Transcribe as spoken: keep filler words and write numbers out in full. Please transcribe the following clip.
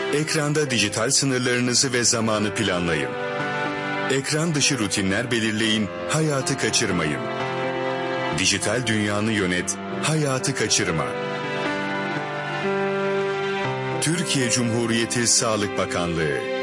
Ekranda dijital sınırlarınızı ve zamanı planlayın. Ekran dışı rutinler belirleyin, hayatı kaçırmayın. Dijital dünyanı yönet, hayatı kaçırma. Türkiye Cumhuriyeti Sağlık Bakanlığı